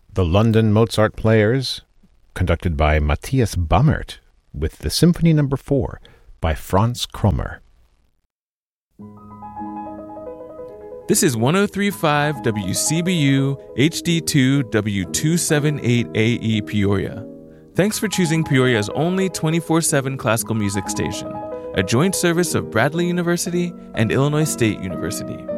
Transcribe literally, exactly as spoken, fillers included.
The London Mozart Players, conducted by Matthias Bammert, with the Symphony Number four by Franz Krommer. This is one oh three point five W C B U H D two W two seventy-eight A E Peoria. Thanks for choosing Peoria's only twenty-four seven classical music station, a joint service of Bradley University and Illinois State University.